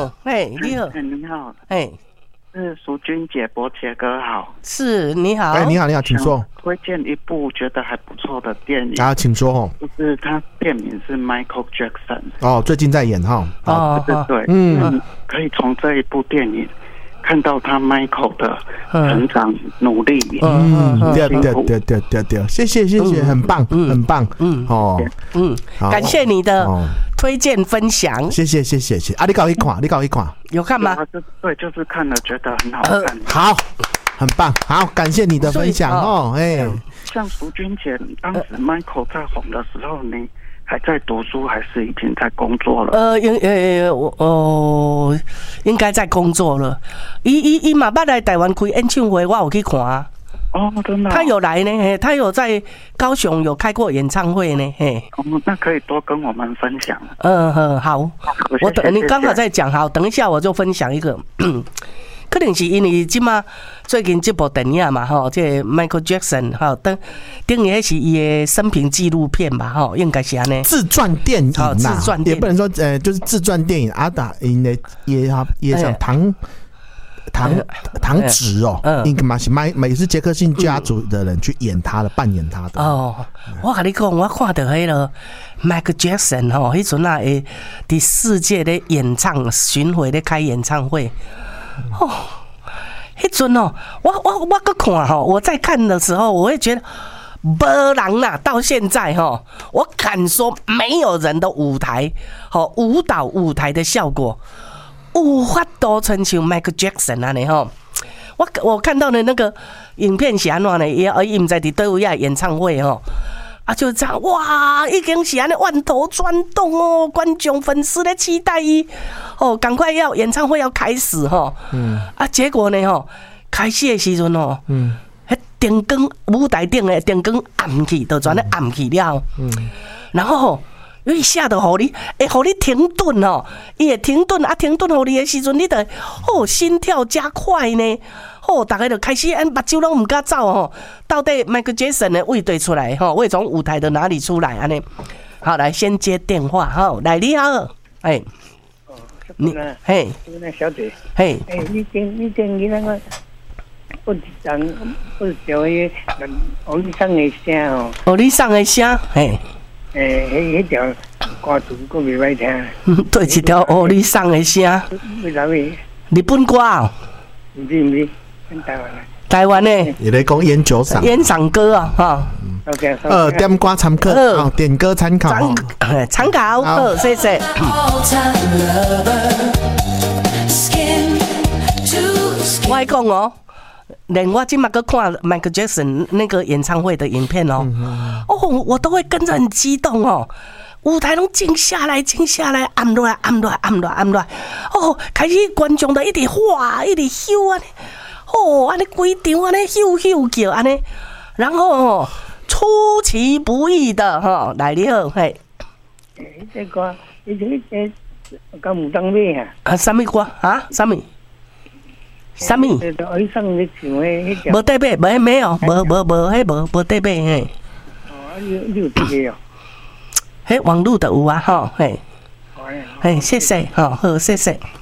好，嘿，你好， 你好， 嘿， 是淑君姐、伯杰哥好， 是你好， 你好，请说。 推荐一部觉得还不错的电影请说哦。 就是它片名是 Michael Jackson 哦，最近在演哈。 对，可以从这一部电影看到他 Michael 的成长努力， 对，谢谢，很棒， 感谢你的推荐分享， 谢谢。你搞一看， 有看吗？ 对，就是看了觉得很好看， 好，很棒，好，感谢你的分享哦， 像淑君姐，当时 Michael 在红的时候，你还在读书还是已经在工作了？ 应该在工作了。伊嘛捌来台湾开演唱会，我有去看啊。 哦，真的。 他有来呢，他有在高雄有开过演唱会呢，嘿。 那可以多跟我们分享。 好，你刚好在讲，好，等一下我就分享一个。可能是因为最近这部电影嘛，这 Michael Jackson 等于是伊的生平纪录片吧，应该是安尼。 自传电影也不能说就是自传电影。阿达因的也像唐植哦，应该嘛是也是杰克逊家族的人去扮演他的。 我跟你讲，我看到迄个 Michael Jackson 迄阵啊，伫世界的演唱巡回咧开演唱会。迄阵我搁看我在看的时候，我会觉得没人啦。到现在我敢说没有人的舞台舞蹈舞台的效果有法度亲像 Michael Jackson 安尼我看到的那个影片是安怎呢？伊唔知伫倒位啊演唱会就是这样，哇，已经是安尼万头钻动哦，观众粉丝咧期待伊赶快要演唱会要开始结果呢开始的时阵迄灯光舞台顶的灯光暗去，就全咧暗去了，然后因为吓得互你停顿伊会停顿停顿互你的时阵，你得心跳加快呢。大家就开始目睭拢唔敢走到底 Michael Jackson 的位对出来位从舞台的哪里出来安尼？好，来先接电话来你好， 你那小姐，你那个不小伊你送的声你送的声迄条歌词佫袂歹听。 对一条你送的声， 为啥物？ 日本歌唔是。 台湾的， 你在讲烟酒嗓歌点歌参考，点歌参考， 参考，好，谢谢。我还讲连我今嘛个看 Michael Jackson 那个演唱会的影片我都会跟着很激动舞台拢静下来，暗落来，开始观众就一直哗，一直咻安尼。安尼规场安尼咻叫安尼，然后出其不意的来了这歌，敢唔当买什么歌什么？无得买，没有，无得买你有这个网络的有谢谢好，谢谢。